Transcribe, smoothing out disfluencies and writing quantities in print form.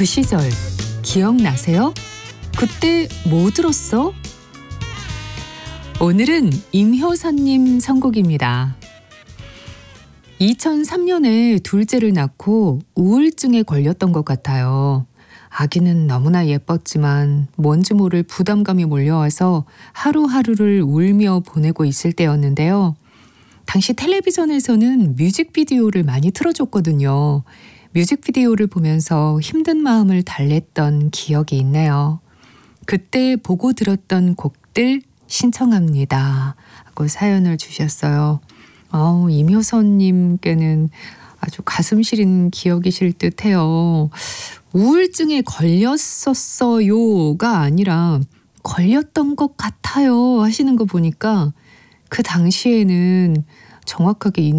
그 시절 기억나세요? 그때 뭐 들었어? 오늘은 임효선님 선곡입니다. 2003년에 둘째를 낳고 우울증에 걸렸던 것 같아요. 아기는 너무나 예뻤지만 뭔지 모를 부담감이 몰려와서 하루하루를 울며 보내고 있을 때였는데요. 당시 텔레비전에서는 뮤직비디오를 많이 틀어줬거든요. 뮤직비디오를 보면서 힘든 마음을 달랬던 기억이 있네요. 그때 보고 들었던 곡들 신청합니다 하고 사연을 주셨어요. 임효선님께는 아주 가슴 시린 기억이실 듯해요. 우울증에 걸렸었어요가 아니라 걸렸던 것 같아요 하시는 거 보니까 그 당시에는 정확하게